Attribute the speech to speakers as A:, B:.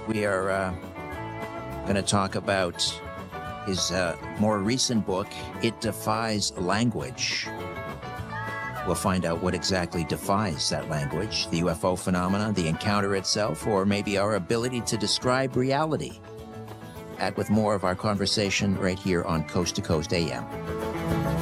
A: We are going to talk about his more recent book, It Defies Language. We'll find out what exactly defies that language, the UFO phenomena, the encounter itself, or maybe our ability to describe reality. With more of our conversation right here on Coast to Coast AM.